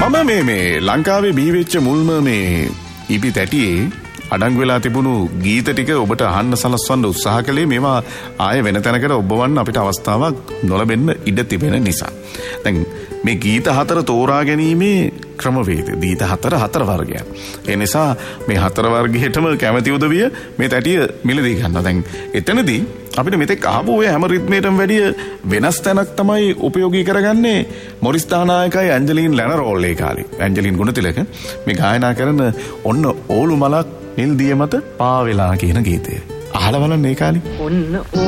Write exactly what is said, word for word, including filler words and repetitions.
මම මේ මේ ලංකාවේ බිහි වෙච්ච මුල්ම මේ ඉපි තැටියේ අඩංගු වෙලා තිබුණු ගීත ටික ඔබට අහන්න සලස්වන්න උත්සාහ කළේ මේවා ආයෙ වෙන තැනකට ඔබවන්න අපිට අවස්ථාවක් නොලැබෙන්න ඉඩ තිබෙන නිසා. දැන් මේ ගීත හතර තෝරා ගැනීමේ ක්‍රමවේද ගීත හතර හතර වර්ගයක්. ඒ නිසා මේ හතර වර්ගයටම කැමැති උදවිය මේ තැටිය මිලදී ගන්නවා. දැන් එතනදී අපිට මෙතෙක් අහපු ඔය හැම රිද්මයටම වැඩිය වෙනස් තැනක් තමයි උපයෝගී කරගන්නේ මොරිස් දානායකයි ඇන්ජලින් ලැනරෝල් ඒ කාලේ. ඇන්ජලින් ගුණතිලක මේ ගායනා කරන ඔන්න ඕලු මලක් නිල් දිය මත පාවෙලා කියන ගීතය. අහලා බලන්න ඒ කාලේ. ඔන්න